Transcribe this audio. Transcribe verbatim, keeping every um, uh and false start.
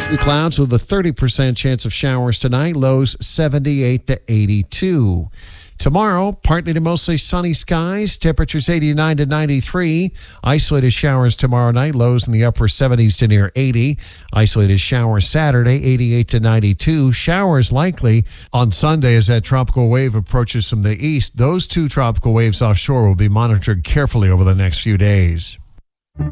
Few clouds with a thirty percent chance of showers tonight. Lows seventy-eight to eighty-two. Tomorrow, partly to mostly sunny skies. Temperatures eighty-nine to ninety-three. Isolated showers tomorrow night. Lows in the upper seventies to near eighty. Isolated showers Saturday, eighty-eight to ninety-two. Showers likely on Sunday as that tropical wave approaches from the east. Those two tropical waves offshore will be monitored carefully over the next few days.